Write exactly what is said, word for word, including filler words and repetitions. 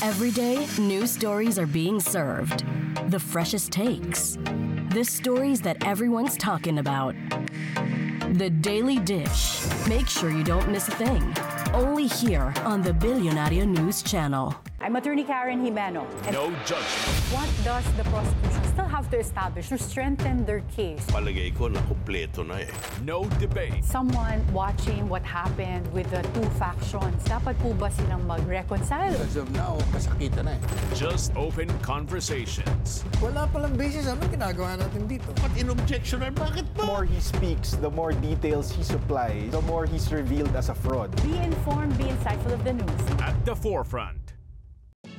Every day, new stories are being served. The freshest takes. The stories that everyone's talking about. The Daily Dish. Make sure you don't miss a thing. Only here on the Billionario News Channel. I'm Attorney Karen Jimeno. No judgment. What does the prosecution still have to establish to strengthen their case? Palagay ko na kumpleto na eh. No debate. Someone watching what happened with the two factions, dapat po ba silang mag-reconcile? As of now, kasakitan na eh. Just open conversations. Wala palang basis. Anong ginagawa natin dito? Ba't in-objectionan? Bakit The ba? more he speaks, the more details he supplies, the more he's revealed as a fraud. Be informed, be insightful of the news. At the forefront.